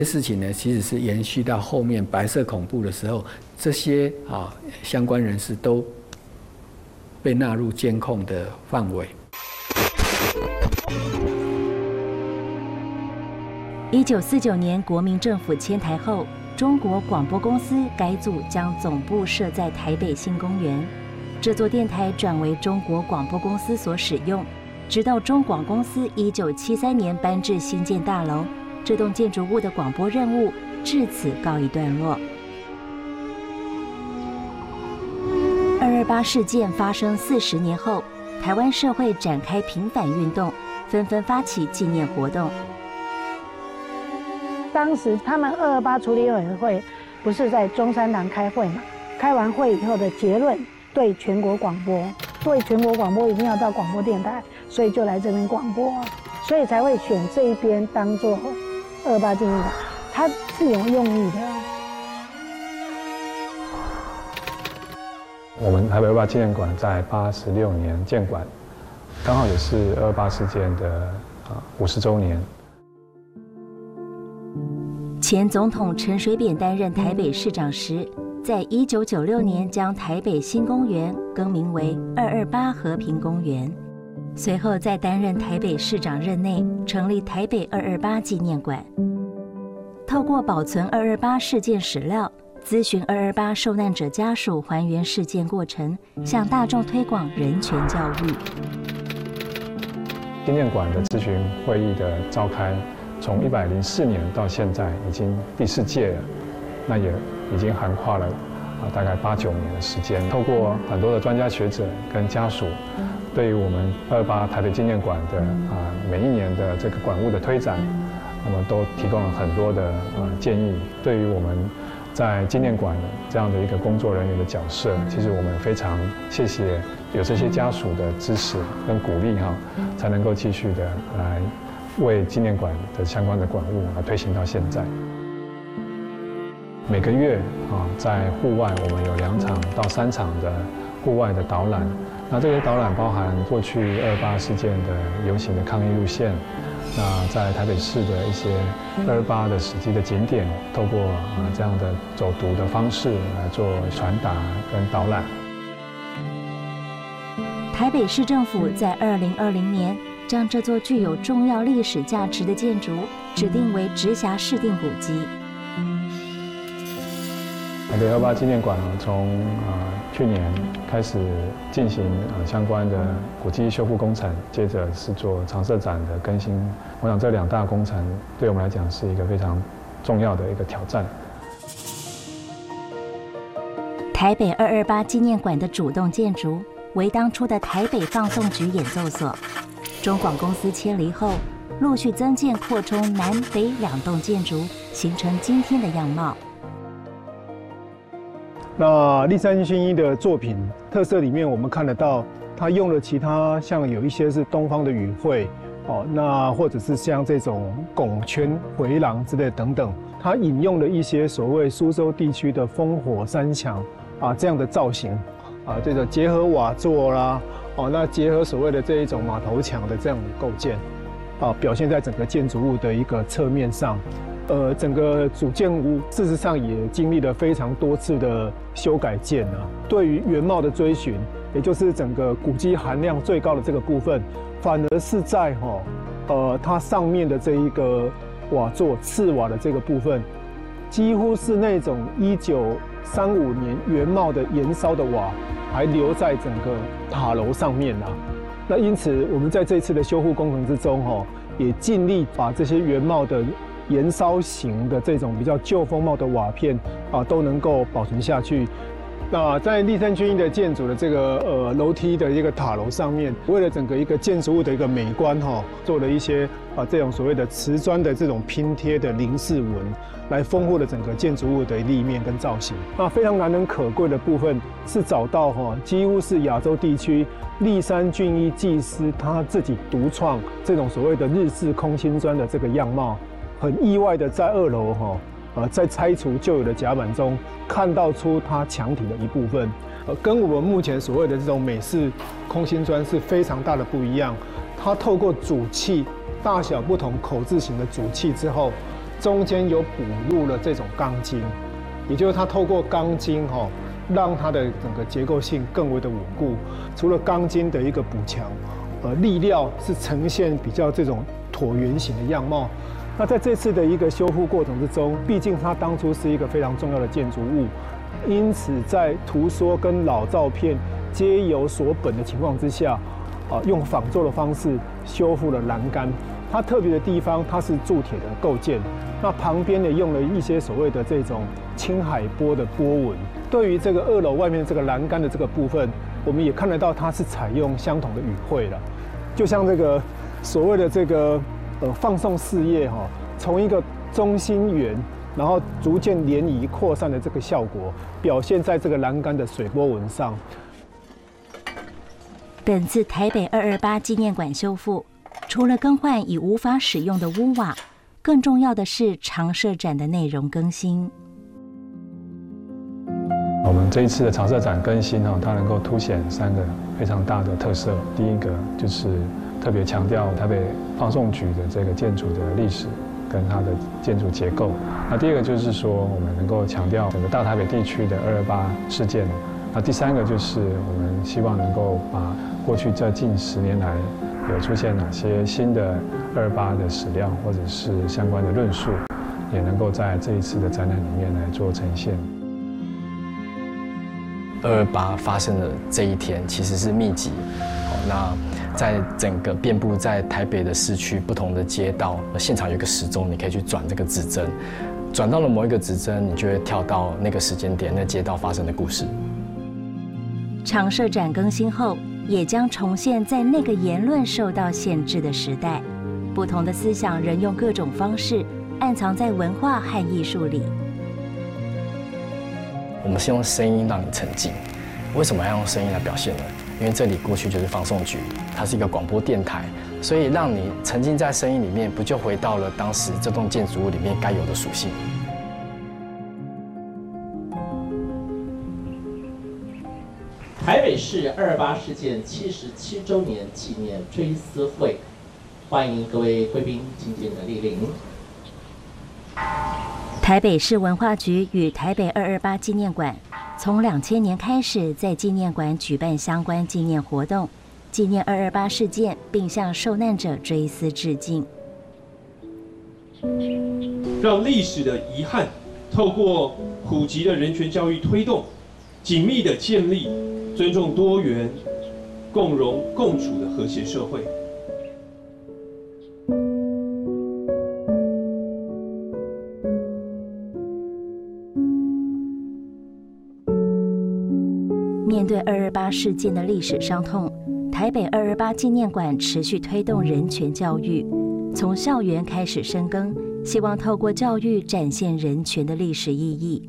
事情呢，其实是延续到后面白色恐怖的时候，这些相关人士都被纳入监控的范围。 1949年国民政府迁台后，中国广播公司改组，将总部设在台北新公园。这座电台转为中国广播公司所使用，直到中广公司1973年搬至新建大楼，这栋建筑物的广播任务至此告一段落。228事件发生40年后，台湾社会展开平反运动，纷纷发起纪念活动。 当时他们228处理委员会不是在中山堂开会嘛？开完会以后的结论，对全国广播，对全国广播一定要到广播电台，所以就来这边广播，所以才会选这一边当做228纪念馆，它是有用意的。 我们台北228纪念馆在86年建馆，刚好也是228事件的50周年。 前总统陈水扁担任台北市长时，在1996年将台北新公园更名为228和平公园。随后在担任台北市长任内，成立台北228纪念馆。透过保存228事件史料，咨询228受难者家属，还原事件过程，向大众推广人权教育。 纪念馆的咨询会议的召开，从104年到现在已经第4届了，那也已经涵跨了大概8、9年的时间。透过很多的专家学者跟家属，对于我们228台北纪念馆的每一年的这个馆务的推展，那么都提供了很多的建议。对于我们在纪念馆这样的一个工作人员的角色，其实我们非常谢谢有这些家属的支持跟鼓励才能够继续的来为纪念馆的相关的馆务来推行到现在。每个月在户外我们有2场到3场的户外的导览，那这些导览包含过去228事件的游行的抗议路线，那在台北市的一些228的史迹的景点，透过这样的走读的方式来做传达跟导览。 台北市政府在2020年将这座具有重要历史价值的建筑指定为直辖市定古迹。 台北228纪念馆从去年开始进行相关的古迹修复工程，接着是做常设展的更新。我想这2大工程对我们来讲是一个非常重要的一个挑战。 台北228纪念馆的主动建筑为当初的台北放送局演奏所，中广公司迁离后，陆续增建扩充南北2栋建筑，形成今天的样貌。 那立山薰衣的作品特色里面，我们看得到，他用了其他像有一些是东方的语汇，那或者是像这种拱圈、回廊之类等等，他引用了一些所谓苏州地区的烽火山墙这样的造型，这个结合瓦座啦，那结合所谓的这一种马头墙的这样的构建，表现在整个建筑物的一个侧面上。整个主建物事实上也经历了非常多次的修改建对于原貌的追寻，也就是整个古迹含量最高的这个部分，反而是在它上面的这一个瓦座赤瓦的这个部分，几乎是那种1935年原貌的燃烧的瓦还留在整个塔楼上面那因此我们在这次的修复工程之中也尽力把这些原貌的燃烧型的这种比较旧风貌的瓦片都能够保存下去。那在立山薰衣的建筑的这个楼梯的一个塔楼上面，为了整个一个建筑物的一个美观做了一些这种所谓的瓷砖的这种拼贴的菱饰纹，来丰富了整个建筑物的立面跟造型。那非常难能可贵的部分是找到几乎是亚洲地区立山薰衣技师他自己独创这种所谓的日式空心砖的这个样貌。很意外的在2楼在拆除旧有的甲板中看到出它墙体的一部分，跟我们目前所谓的这种美式空心砖是非常大的不一样。它透过主器大小不同口字形的主器之后， 中间有补入了这种钢筋，也就是它透过钢筋让它的整个结构性更为的稳固。除了钢筋的一个补强，立料是呈现比较这种椭圆形的样貌。那在这次的一个修复过程之中，毕竟它当初是一个非常重要的建筑物，因此在图说跟老照片皆有所本的情况之下，用仿做的方式修复了栏杆。它特别的地方，它是铸铁的构件，那旁边呢用了一些所谓的这种青海波的波纹。对于这个2楼外面这个栏杆的这个部分，我们也看得到它是采用相同的语汇了，就像这个所谓的这个放送事业从一个中心圆，然后逐渐涟漪扩散的这个效果，表现在这个栏杆的水波纹上。 本次台北228纪念馆修复，除了更换已无法使用的屋瓦，更重要的是常设展的内容更新。 我们这一次的常设展更新它能够凸显3个非常大的特色。第一个就是特别强调台北放送局的这个建筑的历史跟它的建筑结构。那第二个就是说，我们能够强调整个大台北地区的228事件。那第3个就是我们希望能够把过去这近10年来有出现哪些新的228的史料或者是相关的论述，也能够在这一次的展览里面来做呈现。 228发生的这一天其实是密集，那在整个遍布在台北的市区不同的街道，现场有一个时钟，你可以去转这个指针，转到了某一个指针，你就会跳到那个时间点，那街道发生的故事。 常设展更新后，也将重现在那个言论受到限制的时代，不同的思想仍用各种方式暗藏在文化和艺术里。 我们是用声音让你沉浸。为什么要用声音来表现呢？因为这里过去就是放送局，它是一个广播电台，所以让你沉浸在声音里面，不就回到了当时这栋建筑物里面该有的属性？ 台北市228事件77周年纪念追思会，欢迎各位贵宾敬敬的莅临。 台北市文化局与台北228纪念馆从2000年开始在纪念馆举办相关纪念活动，纪念228事件，并向受难者追思致敬。 让历史的遗憾透过普及的人权教育推动，紧密的建立尊重多元、共荣共处的和谐社会。 面对228事件的历史伤痛，台北228纪念馆持续推动人权教育，从校园开始深耕，希望透过教育展现人权的历史意义。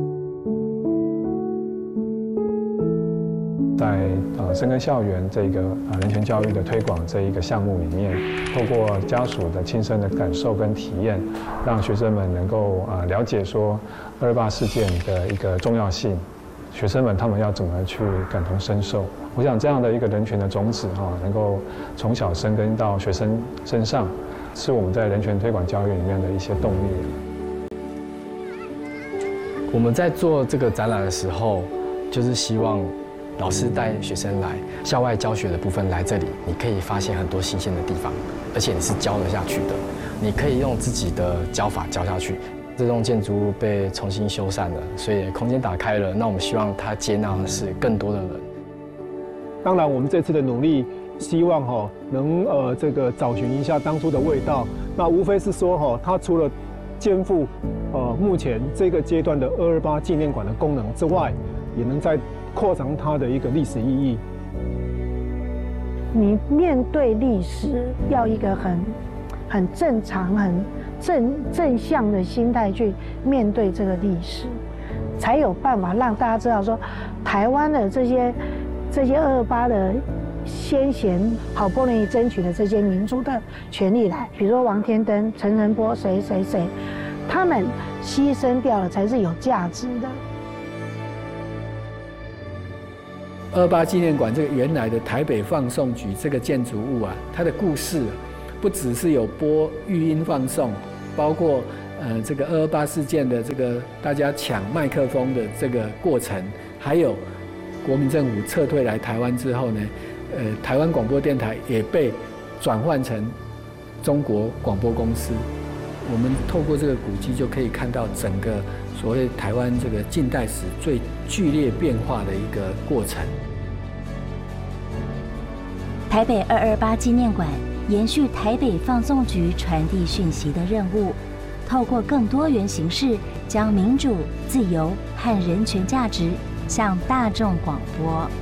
在深耕校园这个人权教育的推广这一个项目里面，透过家属的亲身的感受跟体验，让学生们能够了解说228事件的一个重要性。学生们他们要怎么去感同身受？我想这样的一个人权的种子能够从小生根到学生身上，是我们在人权推广教育里面的一些动力。 我们在做这个展览的时候，就是希望老师带学生来校外教学的部分来这里，你可以发现很多新鲜的地方，而且你是教得下去的，你可以用自己的教法教下去。这栋建筑物被重新修缮了，所以空间打开了。那我们希望它接纳的是更多的人。 当然，我们这次的努力，希望能这个找寻一下当初的味道。那无非是说它除了肩负目前这个阶段的228纪念馆的功能之外，也能再扩张它的一个历史意义。 你面对历史，要一个很正常、很正向的心态去面对这个历史，才有办法让大家知道说，台湾的这些228的先贤好不容易争取的这些民主的权利来，比如说王天登、陈澄波谁，他们牺牲掉了才是有价值的。 228纪念馆这个原来的台北放送局这个建筑物它的故事不只是有播育音放送，包括这个228事件的这个大家抢麦克风的这个过程，还有国民政府撤退来台湾之后呢，台湾广播电台也被转换成中国广播公司。我们透过这个古迹就可以看到整个所谓台湾这个近代史最剧烈变化的一个过程。 台北228纪念馆延续台北放送局传递讯息的任务，透过更多元形式，将民主、自由和人权价值向大众广播。